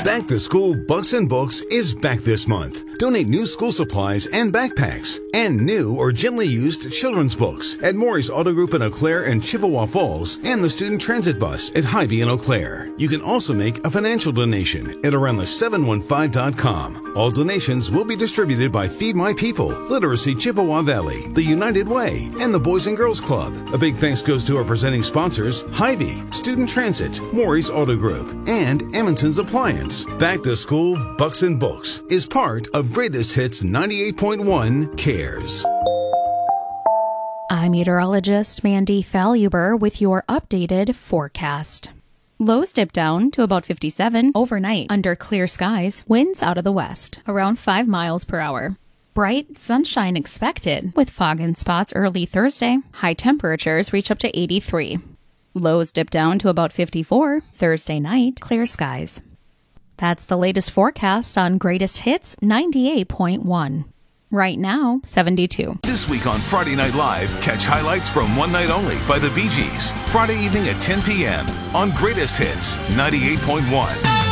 Back to School Bucks and Books is back this month. Donate new school supplies and backpacks and new or gently used children's books at Maury's Auto Group in Eau Claire and Chippewa Falls and the Student Transit Bus at Hy-Vee in Eau Claire. You can also make a financial donation at aroundthe715.com. All donations will be distributed by Feed My People, Literacy Chippewa Valley, the United Way, and the Boys and Girls Club. A big thanks goes to our presenting sponsors, Hy-Vee, Student Transit, Maury's Auto Group, and Amundsen's Appliance. Back to School Bucks and Books is part of Greatest Hits 98.1 Cares. I'm meteorologist Mandy Faluber with your updated forecast. Lows dip down to about 57 overnight under clear skies, winds out of the west, around 5 miles per hour. Bright sunshine expected, with fog in spots early Thursday. High temperatures reach up to 83. Lows dip down to about 54 Thursday night, clear skies. That's the latest forecast on Greatest Hits 98.1. Right now, 72. This week on Friday Night Live, catch highlights from One Night Only by the Bee Gees. Friday evening at 10 p.m. on Greatest Hits 98.1.